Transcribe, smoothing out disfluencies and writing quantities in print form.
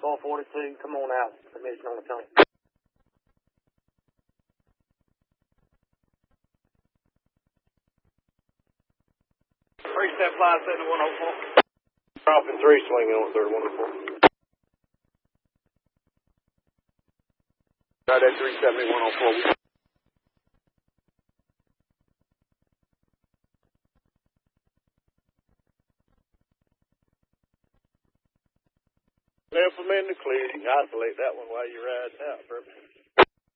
car 42. Come on out. Submission on the tongue. 3 step fly, 7104. Dropping 3, swinging on 3104. Right at 37104. Implement the clear. You can isolate that one while you're riding out, perfect.